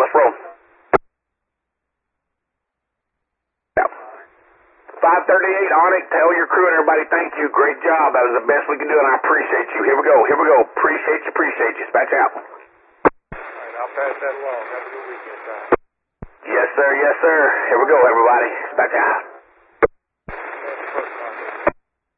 let's roll. 538 on it. Tell your crew and everybody thank you. Great job. That was the best we can do, and I appreciate you. Here we go. Appreciate you. Dispatch out. All right, I'll pass that along. Have a good weekend, Tom. Yes, sir. Here we go, everybody. Dispatch out.